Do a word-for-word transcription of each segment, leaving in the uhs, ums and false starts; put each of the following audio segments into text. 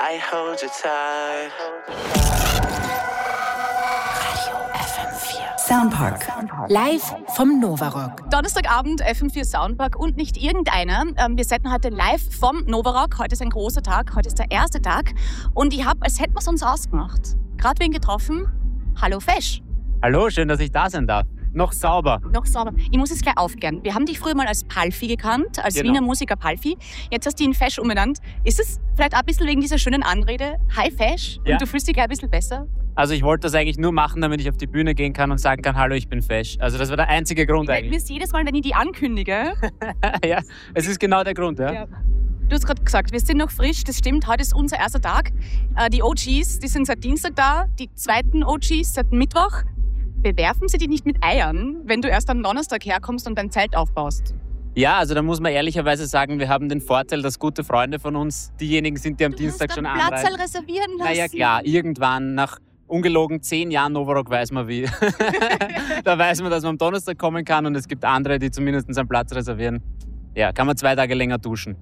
I hold you tight. Soundpark. Live vom Novarock. Donnerstagabend, F M vier Soundpark und nicht irgendeiner. Ähm, wir senden heute live vom Novarock. Heute ist ein großer Tag, heute ist der erste Tag. Und ich habe, als hätten wir es uns ausgemacht, gerade wen getroffen. Hallo Fesch. Hallo, schön, dass ich da sein darf. Noch sauber. Noch sauber. Ich muss es gleich aufklären. Wir haben dich früher mal als Palfi gekannt, als Genau. Wiener Musiker Palfi. Jetzt hast du ihn in Fesch umbenannt. Ist es vielleicht auch ein bisschen wegen dieser schönen Anrede? Hi Fesch. Ja. Und du fühlst dich gleich ein bisschen besser? Also ich wollte das eigentlich nur machen, damit ich auf die Bühne gehen kann und sagen kann, hallo, ich bin Fesch. Also das war der einzige Grund Weil eigentlich. mir ist jedes Mal, wenn ich die ankündige. Ja, es ist genau der Grund, ja. Ja. Du hast gerade gesagt, wir sind noch frisch, das stimmt, heute ist unser erster Tag. Äh, Die O Gs, die sind seit Dienstag da, die zweiten O Gs seit Mittwoch. Bewerfen sie dich nicht mit Eiern, wenn du erst am Donnerstag herkommst und dein Zelt aufbaust? Ja, also da muss man ehrlicherweise sagen, wir haben den Vorteil, dass gute Freunde von uns diejenigen sind, die am Du Dienstag hast schon einen Platzsaal anreisen. reservieren lassen. Naja klar, irgendwann nach ungelogen zehn Jahren Novarock weiß man wie. Da weiß man, dass man am Donnerstag kommen kann und es gibt andere, die zumindest einen Platz reservieren. Ja, kann man zwei Tage länger duschen.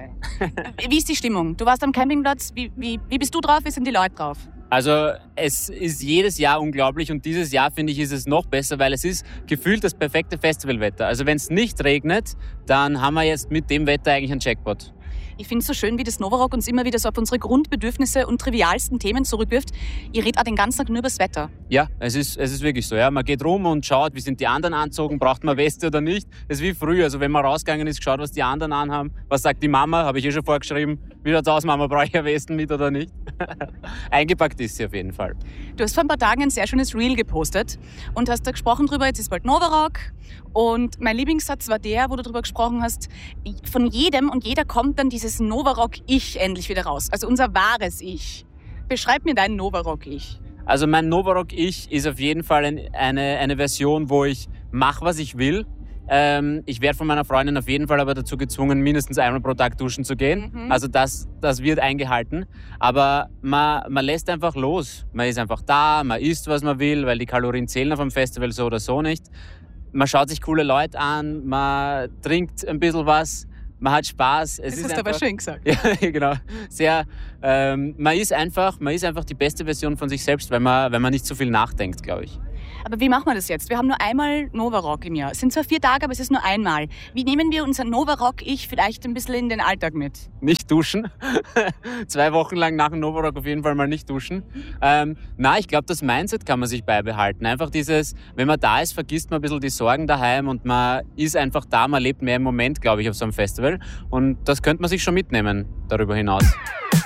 Wie ist die Stimmung? Du warst am Campingplatz, wie, wie, wie bist du drauf, wie sind die Leute drauf? Also es ist jedes Jahr unglaublich und dieses Jahr, finde ich, ist es noch besser, weil es ist gefühlt das perfekte Festivalwetter. Also wenn es nicht regnet, dann haben wir jetzt mit dem Wetter eigentlich einen Jackpot. Ich finde es so schön, wie das Novarock uns immer wieder so auf unsere Grundbedürfnisse und trivialsten Themen zurückwirft. Ihr redet auch den ganzen Tag nur über das Wetter. Ja, es ist, es ist wirklich so. Ja. Man geht rum und schaut, wie sind die anderen anzogen, braucht man Weste oder nicht. Das ist wie früher. Also wenn man rausgegangen ist, geschaut, was die anderen anhaben. Was sagt die Mama? Habe ich eh schon vorgeschrieben. Wie schaut's aus, Mama? Brauche ich eine Westen mit oder nicht? Eingepackt ist sie auf jeden Fall. Du hast vor ein paar Tagen ein sehr schönes Reel gepostet und hast da gesprochen drüber, jetzt ist bald Novarock. Und mein Lieblingssatz war der, wo du drüber gesprochen hast, von jedem und jeder kommt dann dieses Novarock-Ich endlich wieder raus. Also unser wahres Ich. Beschreib mir dein Novarock-Ich. Also mein Novarock-Ich ist auf jeden Fall ein, eine, eine Version, wo ich mache, was ich will. Ähm, ich werde von meiner Freundin auf jeden Fall aber dazu gezwungen, mindestens einmal pro Tag duschen zu gehen. Mhm. Also das, das wird eingehalten. Aber man, man lässt einfach los. Man ist einfach da, man isst, was man will, weil die Kalorien zählen auf dem Festival so oder so nicht. Man schaut sich coole Leute an, man trinkt ein bisschen was, man hat Spaß. Es Das ist hast du aber einfach, schön gesagt. ja, genau. Sehr, ähm, man ist einfach, man ist einfach die beste Version von sich selbst, weil man, weil man nicht so viel nachdenkt, glaube ich. Aber wie machen wir das jetzt? Wir haben nur einmal Novarock im Jahr. Es sind zwar vier Tage, aber es ist nur einmal. Wie nehmen wir unser Novarock-Ich vielleicht ein bisschen in den Alltag mit? Nicht duschen. Zwei Wochen lang nach dem Novarock auf jeden Fall mal nicht duschen. Ähm, na, ich glaube, das Mindset kann man sich beibehalten. Einfach dieses, wenn man da ist, vergisst man ein bisschen die Sorgen daheim und man ist einfach da, man lebt mehr im Moment, glaube ich, auf so einem Festival. Und das könnte man sich schon mitnehmen darüber hinaus.